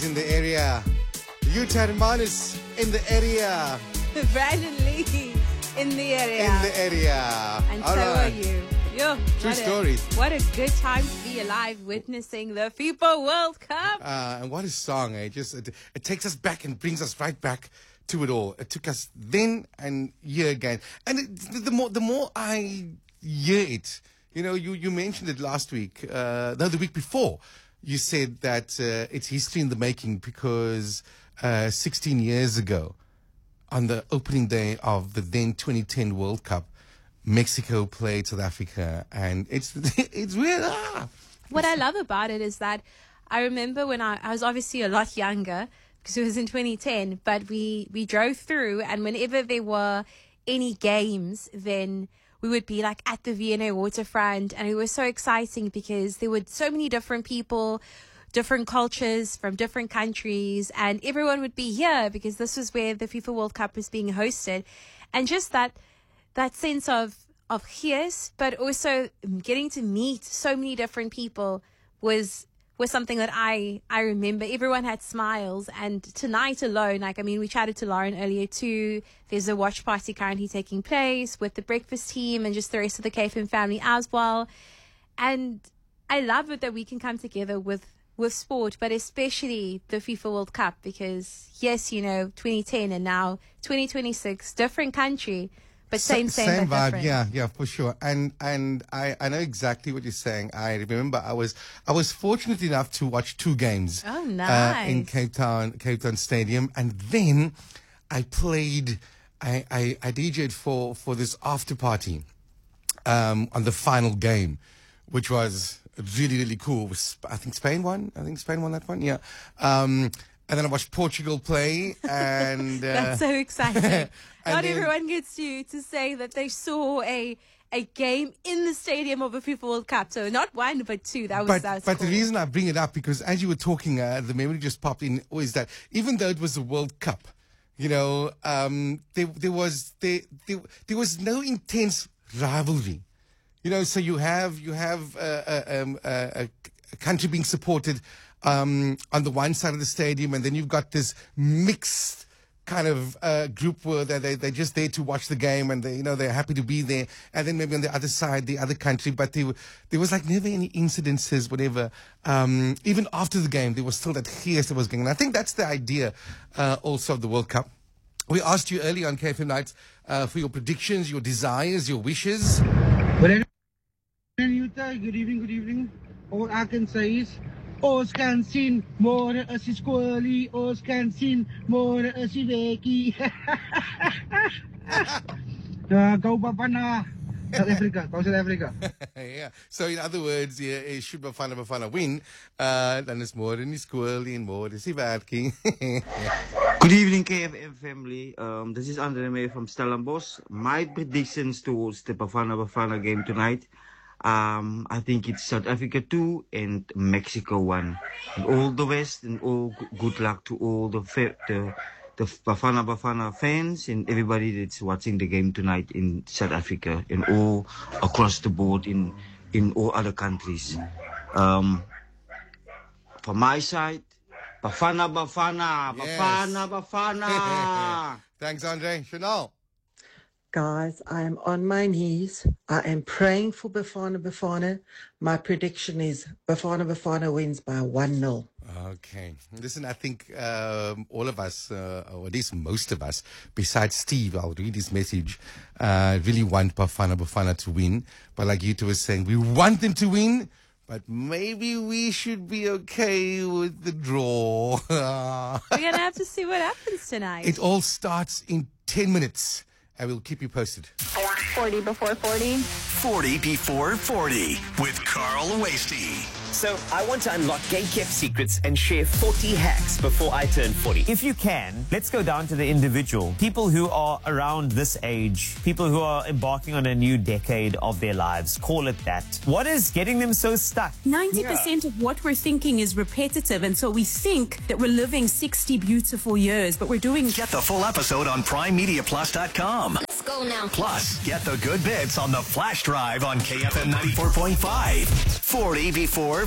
is in the area. Yuta Hermanus in the area. Brandon Lee in the area. In the area. And all so right. Are you. Yo, True story. What a good time to be alive witnessing the FIFA World Cup. And what a song, eh? It takes us back and brings us right back to it all. It took us then and here again. And the more I hear it, you know, you mentioned it last week, the week before. You said that it's history in the making because 16 years ago, on the opening day of the then 2010 World Cup, Mexico played South Africa, and it's weird. What I love about it is that I remember when I was obviously a lot younger because it was in 2010, but we drove through, and whenever there were any games, then we would be like at the V&A waterfront, and it was so exciting because there were so many different people, different cultures from different countries, and everyone would be here because this was where the FIFA World Cup was being hosted. And just that sense of yes, but also getting to meet so many different people was something that I remember. Everyone had smiles, and tonight alone, we chatted to Lauren earlier too. There's a watch party currently taking place with the breakfast team and just the rest of the KFM family as well. And I love it that we can come together with sport, but especially the FIFA World Cup, because yes, 2010 and now 2026, different country, but same vibe, different. Yeah, for sure. And I know exactly what you're saying. I remember I was fortunate enough to watch 2 games. Oh, nice. In Cape Town Stadium, and then I played. I DJ'd for this after party on the final game, which was really, really cool. I think Spain won that one. Yeah. And then I watched Portugal play, and that's so exciting. Not everyone gets to say that they saw a game in the stadium of a FIFA World Cup. So not 1, but 2. That was But cool. The reason I bring it up, because as you were talking, the memory just popped in, is that even though it was the World Cup, there was no intense rivalry. So you have a country being supported on the one side of the stadium, and then you've got this mixed kind of group where they're just there to watch the game, and they're happy to be there. And then maybe on the other side, the other country, but there was like never any incidences, whatever. Even after the game, there was still that chaos that was going on. I think that's the idea also of the World Cup. We asked you earlier on KFM Nights for your predictions, your desires, your wishes. Good evening. All I can say is, ons kan sien môre is die skoolie, ons kan sien môre is die weekie. Go Bafana, South Africa. Yeah. So in other words, should Bafana win, dan is môre nie skoolie en môre is die werkie. Good evening, KFM family. This is Andre May from Stellenbosch. My predictions towards the Bafana game tonight. I think it's South Africa 2 and Mexico 1. And all the West, and all good luck to all the Bafana fans and everybody that's watching the game tonight in South Africa and all across the board in all other countries. From my side, Bafana. Thanks, Andre. Chanel. Guys, I am on my knees. I am praying for Bafana. My prediction is Bafana wins by 1-0. Okay. Listen, I think all of us, or at least most of us, besides Steve, I'll read his message, really want Bafana to win. But like Yuta was saying, we want them to win, but maybe we should be okay with the draw. We're going to have to see what happens tonight. It all starts in 10 minutes. I will keep you posted. 40 before 40. 40 before 40 with Carl Wasty. So I want to unlock game-kept secrets and share 40 hacks before I turn 40. If you can, let's go down to the individual. People who are around this age, people who are embarking on a new decade of their lives, call it that. What is getting them so stuck? 90% of what we're thinking is repetitive, and so we think that we're living 60 beautiful years, but we're doing... Get the full episode on PrimeMediaPlus.com. Let's go now. Plus, get the good bits on the flash drive on KFM 94.5. 40 before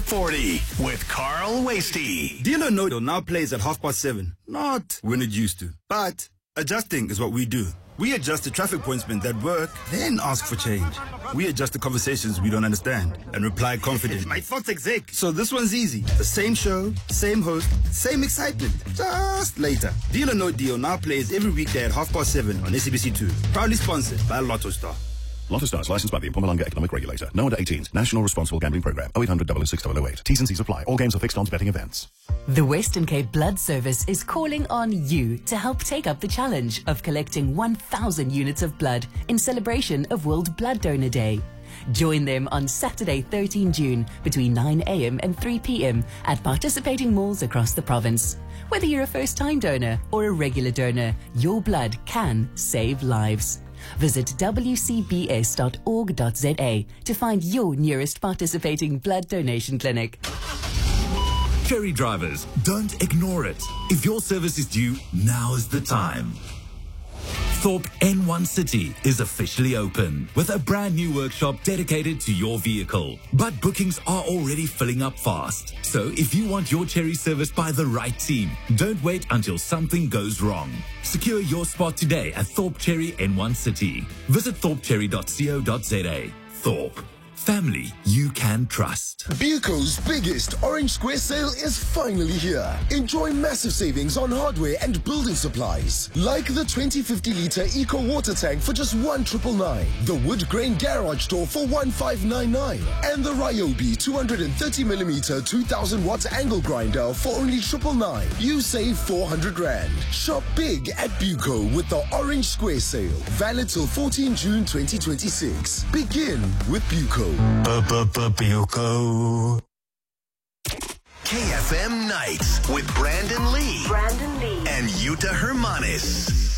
440 with Carl Wasty. Dealer Nodo now plays at 7:30. Not when it used to. But adjusting is what we do. We adjust the traffic pointsmen that work, then ask for change. We adjust the conversations we don't understand and reply confidently. My thoughts exec. So this one's easy. The same show, same host, same excitement. Just later. Deal or No Deal now plays every weekday at 7:30 on SABC2. Proudly sponsored by Lotto Star. Lotto Star is licensed by the Mpumalanga Economic Regulator. No under 18s. National Responsible Gambling Program. 0800 006 008. T's and C's apply. All games are fixed odds betting events. The Western Cape Blood Service is calling on you to help take up the challenge of collecting 1,000 units of blood in celebration of World Blood Donor Day. Join them on Saturday, 13 June, between 9 a.m. and 3 p.m. at participating malls across the province. Whether you're a first-time donor or a regular donor, your blood can save lives. Visit wcbs.org.za to find your nearest participating blood donation clinic. Ferry drivers, don't ignore it. If your service is due, now's the time. Thorpe N1 City is officially open with a brand new workshop dedicated to your vehicle. But bookings are already filling up fast. So if you want your Cherry service by the right team, don't wait until something goes wrong. Secure your spot today at Thorpe Cherry N1 City. Visit thorpecherry.co.za. Thorpe. Family you can trust. Buco's biggest Orange Square sale is finally here. Enjoy massive savings on hardware and building supplies. Like the 2050-litre Eco Water Tank for just 1,999. The Wood Grain Garage Door for 1,599. And the Ryobi 230mm 2,000-watt angle grinder for only 999. You save 400 Rand. Shop big at Buco with the Orange Square sale. Valid till 14 June 2026. Begin with Buco. Buco. KFM Nights with Brandon Lee. And Yuta Hermanis.